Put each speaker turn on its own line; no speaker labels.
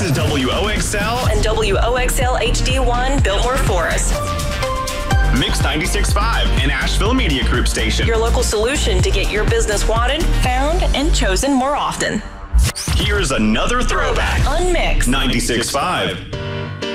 This is WOXL
and WOXL HD1 Biltmore Forest.
Mix 96.5, an Asheville Media Group station.
Your local solution to get your business wanted, found, and chosen more often.
Here's another throwback.
Unmixed
96.5.